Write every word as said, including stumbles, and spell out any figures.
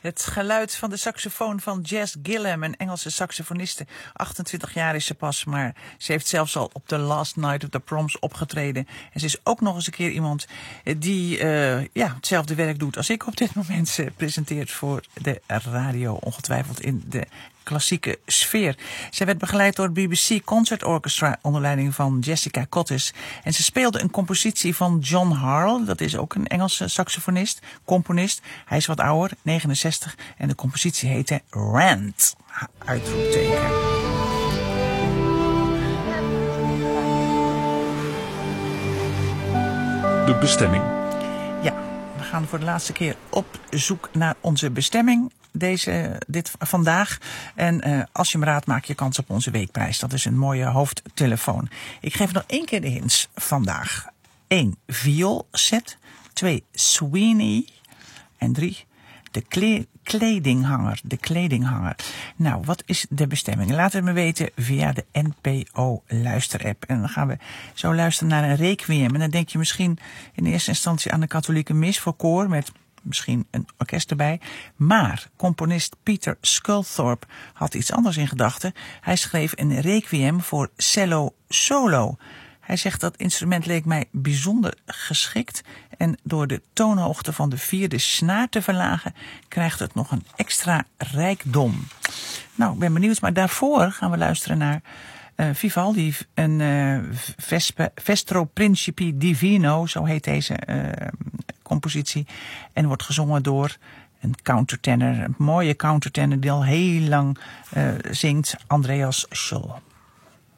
Het geluid van de saxofoon van Jess Gillam, een Engelse saxofoniste. achtentwintig jaar is ze pas, maar ze heeft zelfs al op The Last Night of the Proms opgetreden. En ze is ook nog eens een keer iemand die uh, ja, hetzelfde werk doet als ik op dit moment. Ze presenteert voor de radio, ongetwijfeld in de klassieke sfeer. Zij werd begeleid door het B B C Concert Orchestra onder leiding van Jessica Cottis. En ze speelde een compositie van John Harrell. Dat is ook een Engelse saxofonist, componist. Hij is wat ouder, negenenzestig. En de compositie heette Rant. Uitroepteken. De bestemming. Ja, we gaan voor de laatste keer op zoek naar onze bestemming. Deze, dit vandaag. En uh, als je hem raadt, maak je kans op onze weekprijs. Dat is een mooie hoofdtelefoon. Ik geef nog één keer de hints vandaag. één. Vioolset. twee. Sweeney. En drie. De kle- kledinghanger. De kledinghanger. Nou, wat is de bestemming? Laat het me weten via de N P O luisterapp. En dan gaan we zo luisteren naar een requiem. En dan denk je misschien in eerste instantie aan de katholieke mis voor koor met misschien een orkest erbij. Maar componist Peter Sculthorpe had iets anders in gedachten. Hij schreef een requiem voor cello solo. Hij zegt dat instrument leek mij bijzonder geschikt. En door de toonhoogte van de vierde snaar te verlagen, krijgt het nog een extra rijkdom. Nou, ik ben benieuwd. Maar daarvoor gaan we luisteren naar Uh, Vivaldi, een uh, Vespe, Vestro Principi Divino, zo heet deze uh, compositie. En wordt gezongen door een countertenor, een mooie countertenor die al heel lang uh, zingt, Andreas Scholl.